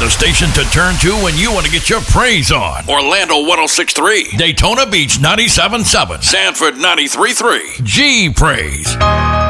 The station to turn to when you want to get your praise on. Orlando 106.3. Daytona Beach 97.7. Sanford 93.3. G Praise.